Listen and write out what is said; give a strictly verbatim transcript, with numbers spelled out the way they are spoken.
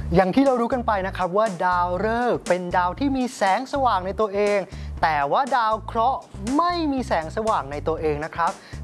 อย่างที่เรารู้กันไปนะครับว่าดาวฤกษ์เป็นดาวที่มีแสงสว่างในตัวเองแต่ว่าดาวเคราะห์ไม่มีแสงสว่างในตัวเองนะครับ